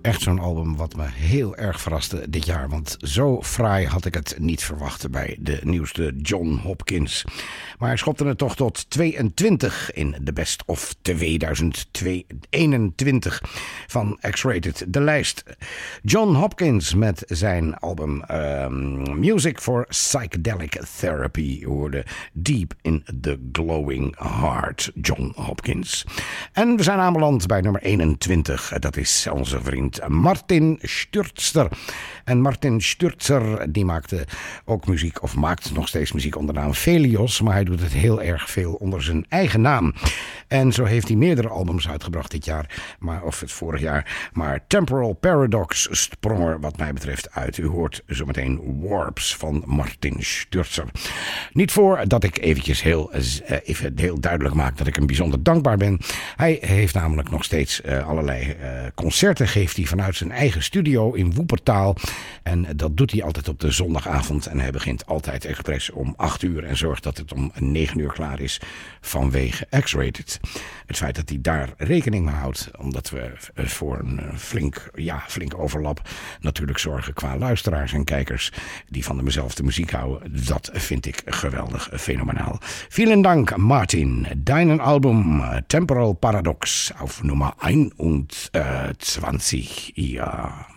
Echt zo'n album wat me heel erg verraste dit jaar. Want zo fraai had ik het niet verwacht bij de nieuwste John Hopkins. Maar hij schopte het toch tot 22 in de Best of 2021 van X-Rated. De lijst. John Hopkins met zijn album Music for Psychedelic Therapy. Hoorde Deep in the Glowing Heart. John Hopkins. En we zijn aanbeland bij nummer 21. Dat is onze vriend Martin Sturzer. En Martin Sturzer die maakte ook muziek, of maakt nog steeds muziek onder de naam Velios, maar hij doet het heel erg veel onder zijn eigen naam. En zo heeft hij meerdere albums uitgebracht dit jaar, of het vorig jaar. Maar Temporal Paradox sprong er wat mij betreft uit. U hoort zometeen Warps van Martin Sturzer. Niet voordat ik eventjes even heel duidelijk maak dat ik hem bijzonder dankbaar ben. Hij heeft namelijk nog steeds allerlei concerten, geeft hij vanuit zijn eigen studio in Woepertaal. En dat doet hij altijd op de zondagavond. En hij begint altijd expres om 8 uur en zorgt dat het om 9 uur klaar is vanwege X-Rated. Het feit dat hij daar rekening mee houdt, omdat we voor een flink overlap natuurlijk zorgen qua luisteraars en kijkers die van dezelfde muziek houden. Dat vind ik geweldig, fenomenaal. Vielen Dank, Martin. Deinen Album Temporal Paradox auf Nummer 21. Ja.